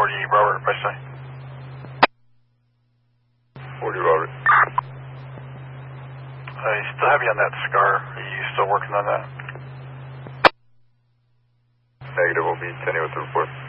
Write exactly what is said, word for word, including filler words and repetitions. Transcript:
forty, Robert, by say. forty, Robert. Uh, you still heavy on that scar. Are you still working on that? Negative, we'll be ten with the report.